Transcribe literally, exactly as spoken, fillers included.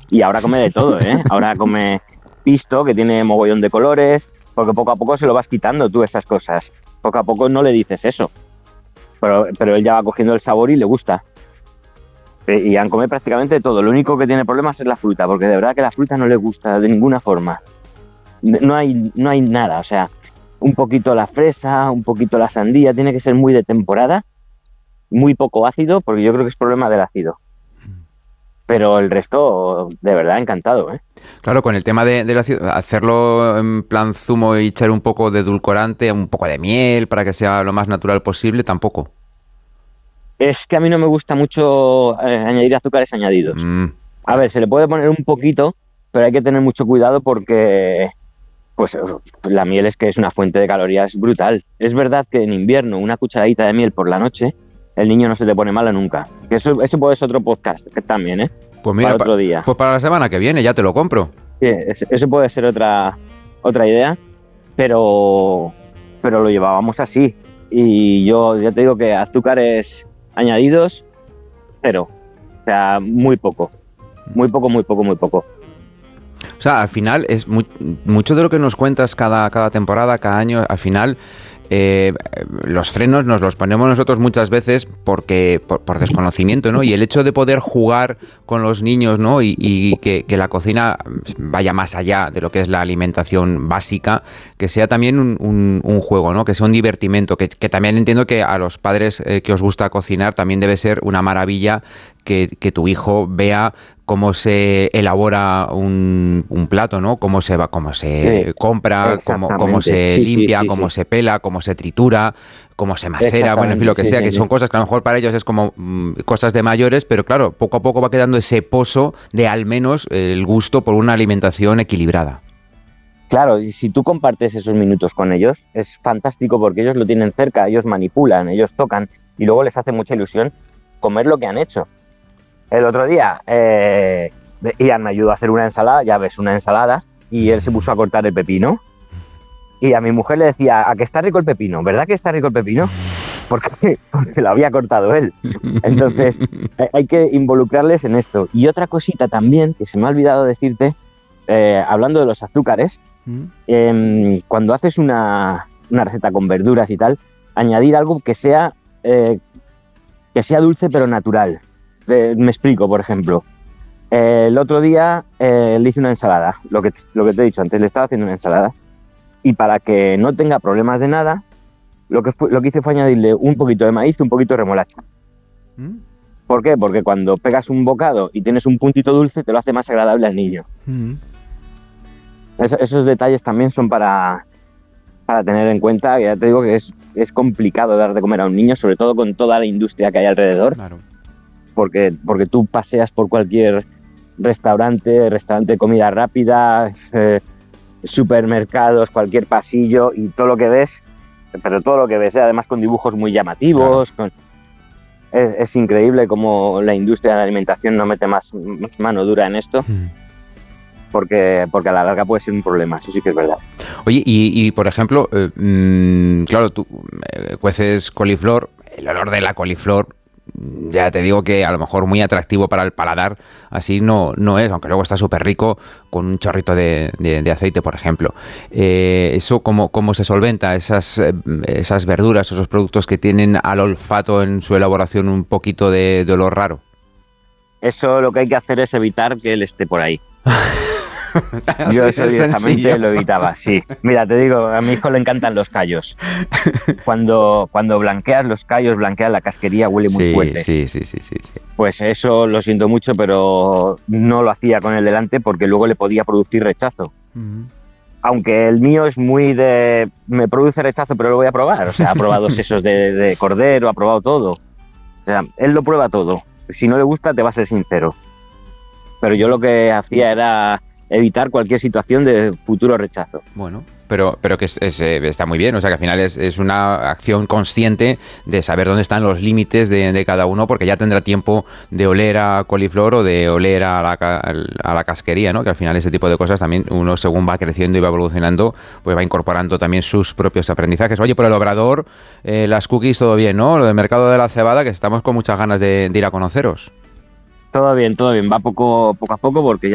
Y ahora come de todo, ¿eh? Ahora come pisto, que tiene mogollón de colores, porque poco a poco se lo vas quitando tú esas cosas. Poco a poco no le dices eso. Pero, pero él ya va cogiendo el sabor y le gusta. Y han comido prácticamente todo. Lo único que tiene problemas es la fruta, porque de verdad que la fruta no le gusta de ninguna forma. No hay, no hay nada, o sea, un poquito la fresa, un poquito la sandía, tiene que ser muy de temporada, muy poco ácido, porque yo creo que es problema del ácido. Pero el resto, de verdad, encantado, ¿eh? Claro, con el tema de, del ácido, hacerlo en plan zumo y echar un poco de edulcorante, un poco de miel, para que sea lo más natural posible, tampoco. Es que a mí no me gusta mucho eh, añadir azúcares añadidos. Mm. A ver, se le puede poner un poquito, pero hay que tener mucho cuidado porque pues la miel es que es una fuente de calorías brutal. Es verdad que en invierno una cucharadita de miel por la noche, el niño no se te pone malo nunca. Eso, eso puede ser otro podcast que también, ¿eh? Pues mira, para otro pa- día. pues para la semana que viene ya te lo compro. Sí, ese- eso puede ser otra, otra idea, pero, pero lo llevábamos así. Y yo ya te digo que azúcares añadidos, cero. O sea, muy poco. Muy poco, muy poco, muy poco. O sea, al final es mu- mucho de lo que nos cuentas cada, cada temporada, cada año, al final eh, los frenos nos los ponemos nosotros muchas veces porque por, por desconocimiento, ¿no? Y el hecho de poder jugar con los niños, ¿no? Y, y que, que la cocina vaya más allá de lo que es la alimentación básica, que sea también un, un, un juego, ¿no? Que sea un divertimento, que, que también entiendo que a los padres eh, que os gusta cocinar también debe ser una maravilla que, que tu hijo vea cómo se elabora un, un plato, ¿no? Cómo se va, cómo se Sí, compra, cómo, cómo se exactamente. Sí, sí, limpia, sí, cómo sí. se pela, cómo se tritura, cómo se macera, bueno, en fin, lo que Exactamente, sí, sea, sí, que sí. son cosas que a lo mejor para ellos es como mm, cosas de mayores, pero claro, poco a poco va quedando ese pozo de al menos eh, el gusto por una alimentación equilibrada. Claro, y si tú compartes esos minutos con ellos, es fantástico porque ellos lo tienen cerca, ellos manipulan, ellos tocan y luego les hace mucha ilusión comer lo que han hecho. El otro día, eh, Ian me ayudó a hacer una ensalada, ya ves, una ensalada, y él se puso a cortar el pepino. Y a mi mujer le decía, ¿a que está rico el pepino? ¿Verdad que está rico el pepino? Porque, porque lo había cortado él. Entonces, hay- hay que involucrarles en esto. Y otra cosita también, que se me ha olvidado decirte, eh, hablando de los azúcares, eh, cuando haces una, una receta con verduras y tal, añadir algo que sea, eh, que sea dulce pero natural. Eh, me explico, por ejemplo. Eh, el otro día eh, le hice una ensalada, lo que, lo que te he dicho antes, le estaba haciendo una ensalada. Y para que no tenga problemas de nada, lo que, fue, lo que hice fue añadirle un poquito de maíz y un poquito de remolacha. ¿Mm? ¿Por qué? Porque cuando pegas un bocado y tienes un puntito dulce, te lo hace más agradable al niño. Mm. Eso, esos detalles también son para, para tener en cuenta, que ya te digo que es, es complicado dar de comer a un niño, sobre todo con toda la industria que hay alrededor, Claro. porque, porque tú paseas por cualquier restaurante, restaurante de comida rápida, eh, supermercados, cualquier pasillo y todo lo que ves, pero todo lo que ves, ¿eh? Además con dibujos muy llamativos, con... es, es increíble cómo la industria de la alimentación no mete más, más mano dura en esto, Mm. porque, porque a la larga puede ser un problema, eso sí que es verdad. Oye, y, y, por ejemplo, eh, mm, claro, tú eh, cueces coliflor, el olor de la coliflor, mm, ya te digo que a lo mejor muy atractivo para el paladar, así no, no es, aunque luego está súper rico con un chorrito de, de- de aceite, por ejemplo. Eh, ¿eso cómo, cómo se solventa? Esas, eh, esas verduras, esos productos que tienen al olfato en su elaboración un poquito de, de olor raro. Eso lo que hay que hacer es evitar que él esté por ahí. Yo Así eso de directamente sencillo. lo evitaba, sí. Mira, te digo, a mi hijo le encantan los callos. Cuando, cuando blanqueas los callos, blanqueas la casquería, huele muy Sí, fuerte. sí, sí, sí, sí, sí. Pues eso lo siento mucho, pero no lo hacía con el delante porque luego le podía producir rechazo. Aunque el mío es muy de... me produce rechazo, pero lo voy a probar. O sea, ha probado sesos de, de cordero, ha probado todo. O sea, él lo prueba todo. Si no le gusta, te va a ser sincero. Pero yo lo que hacía era evitar cualquier situación de futuro rechazo. Bueno, pero, pero que es, es, eh, está muy bien, o sea que al final es, es una acción consciente de saber dónde están los límites de, de cada uno, porque ya tendrá tiempo de oler a coliflor o de oler a la, ca- a la casquería, ¿no? Que al final ese tipo de cosas también uno, según va creciendo y va evolucionando, pues va incorporando también sus propios aprendizajes. Oye, por el obrador, eh, las cookies, todo bien, ¿no? Lo del mercado de la cebada, que estamos con muchas ganas de, de ir a conoceros. Todo bien, todo bien. Va poco, poco a poco porque ya